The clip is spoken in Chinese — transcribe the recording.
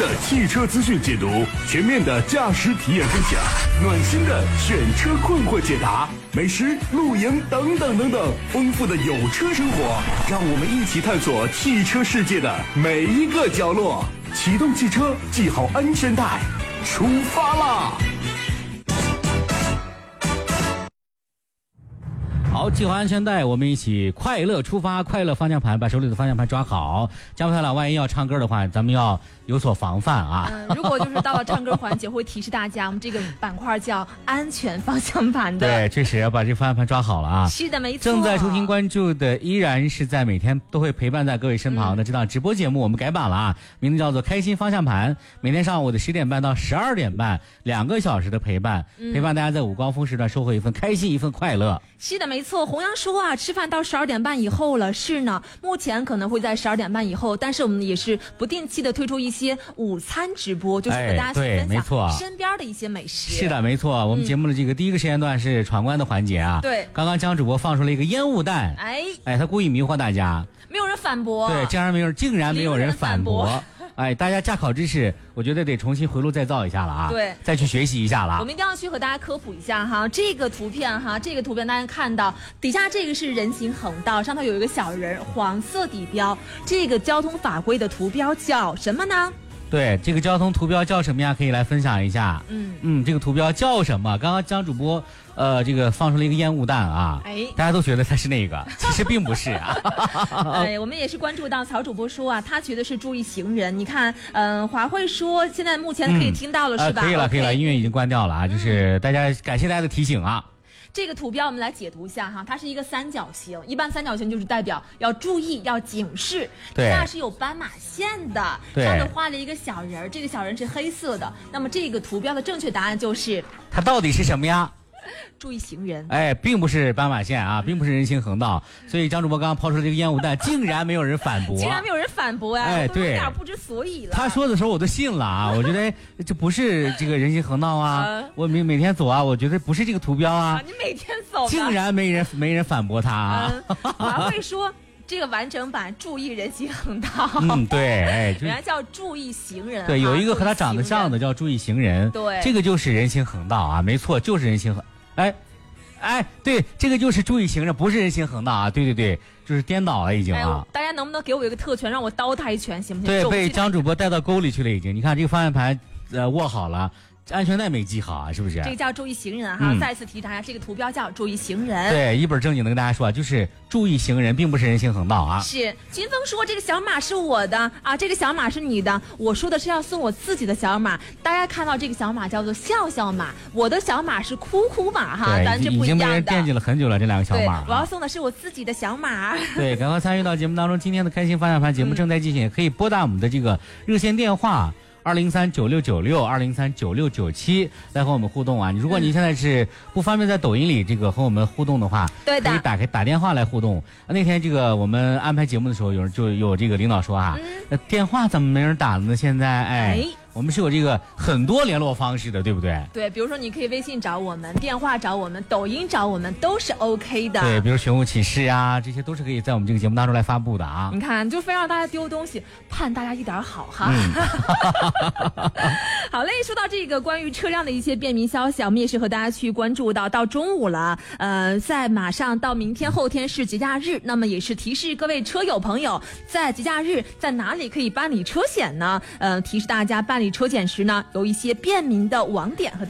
的汽车资讯解读，全面的驾驶体验分享，暖心的选车困惑解答，美食、露营等等等等，丰富的有车生活，让我们一起探索汽车世界的每一个角落。启动汽车，系好安全带，出发啦！ 好，系好安全带，我们一起快乐出发，快乐方向盘，把手里的方向盘抓好。江派了，万一要唱歌的话，咱们要有所防范啊。 如果就是到了唱歌环节，会提示大家，我们这个板块叫安全方向盘的。 对，确实要把这方向盘抓好了啊。 是的，没错。 正在收听关注的依然是在每天都会陪伴在各位身旁的这档直播节目，我们改版了啊，名字叫做开心方向盘。每天上午的10点半到12点半，2个小时的陪伴，陪伴大家在午高峰时段收获一份开心，一份快乐。 是的，没错。弘扬说啊，吃饭到12点半以后了，是呢，目前可能会在12点半以后，但是我们也是不定期的推出一些午餐直播，就是和大家去分享身边的一些美食。 是的，没错。我们节目的这个第一个时间段是闯关的环节啊。 对， 刚刚江主播放出了一个烟雾弹，他故意迷惑大家， 没有人反驳。 对，竟然没有人反驳。大家驾考知识，我觉得得重新回炉再造一下了啊！ 对， 再去学习一下了。 我们一定要去和大家科普一下哈，这个图片大家看到底下这个是人行横道，上头有一个小人，黄色底标，这个交通法规的图标叫什么呢？ 对，这个交通图标叫什么呀？可以来分享一下。这个图标叫什么？刚刚江主播这个放出了一个烟雾弹啊，大家都觉得它是那个，其实并不是啊。 我们也是关注到曹主播说啊，他觉得是注意行人。你看，华慧说现在目前可以听到了是吧？ 可以了，音乐已经关掉了啊，就是大家感谢大家的提醒啊。 这个图标我们来解读一下哈，它是一个三角形，一般三角形就是代表要注意、要警示。 对， 下是有斑马线的，上面画了一个小人，这个小人是黑色的。那么这个图标的正确答案就是它到底是什么呀？ 注意行人， 并不是斑马线啊，并不是人行横道，所以张主播刚刚抛出了这个烟雾弹，竟然没有人反驳， 对，有点不知所以了。 他说的时候我都信了啊，我觉得这不是这个人行横道啊，我每天走啊，我觉得不是这个图标啊， 你每天走， 竟然没人反驳他啊。 华慧说这个完整版注意人行横道， 对， 原来叫注意行人。 对，有一个和他长得像的叫注意行人， 对， 这个就是人行横道啊，没错，就是人行横。对，这个就是注意行人，不是人行横道啊，对，就是颠倒了已经啊。 大家能不能给我一个特权，让我刀他一拳行不行？ 对，被张主播带到沟里去了已经。你看这个方向盘握好了。安全带没系好啊，是不是？ 这个叫注意行人哈，再次提醒大家，这个图标叫注意行人。 对，一本正经的跟大家说啊，就是注意行人，并不是人行横道啊。 是，金峰说这个小马是我的啊，这个小马是你的，我说的是要送我自己的小马。大家看到这个小马叫做笑笑马，我的小马是哭哭马哈，咱这不一样的。已经被人惦记了很久了，这2个小马。 我要送的是我自己的小马。 对，赶快参与到节目当中，今天的开心方向盘节目正在进行，也可以拨打我们的这个热线电话。2039696，2039697来和我们互动啊！如果你现在是不方便在抖音里这个和我们互动的话， 对的， 可以打电话来互动。那天这个我们安排节目的时候，有这个领导说啊，电话怎么没人打了呢？现在我们是有这个很多联络方式的，对不对？ 对，比如说你可以微信找我们，电话找我们，抖音找我们，都是 OK 的。 对，比如寻物启事啊，这些都是可以在我们这个节目当中来发布的啊。 你看，就非让大家丢东西，盼大家一点好哈。好嘞，说到这个关于车辆的一些便民消息，我们也是和大家去关注到中午了。在马上到明天、后天是节假日，那么也是提示各位车友朋友，在节假日在哪里可以办理车险呢？提示大家办理车险时呢，有一些便民的网点和